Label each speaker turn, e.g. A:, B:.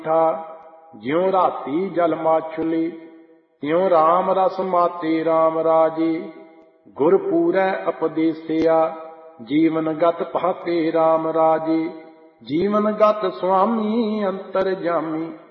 A: ਠਾ ਜਿਉ ਰਾਤੀ ਜਲ ਮਾਛੁਲੀ ਤਿਉ ਰਾਮ ਰਸ ਮਾਤੇ ਰਾਮ ਰਾਜੇ। ਗੁਰ ਪੂਰੈ ਉਪਦੇਸਿਆ ਜੀਵਨ ਗਤ ਭਾਤੇ ਰਾਮ ਰਾਜੇ। ਜੀਵਨ ਗਤ ਸੁਆਮੀ ਅੰਤਰ ਜਾਮੀ